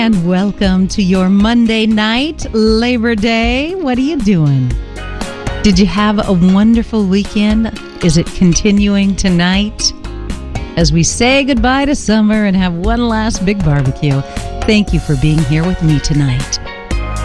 And welcome to your Monday night, Labor Day. What are you doing? Did you have a wonderful weekend? Is it continuing tonight? As we say goodbye to summer and have one last big barbecue, thank you for being here with me tonight.